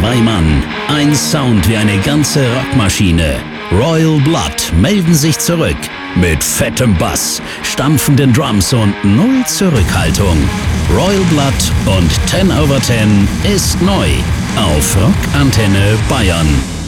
3 Mann, ein Sound wie eine ganze Rockmaschine. Royal Blood melden sich zurück mit fettem Bass, stampfenden Drums und null Zurückhaltung. Royal Blood und 10 over 10 ist neu auf Rock Antenne Bayern.